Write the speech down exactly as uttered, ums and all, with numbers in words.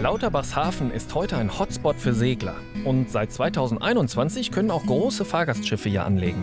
Lauterbachshafen ist heute ein Hotspot für Segler. Und seit zweitausendeinundzwanzig können auch große Fahrgastschiffe hier anlegen.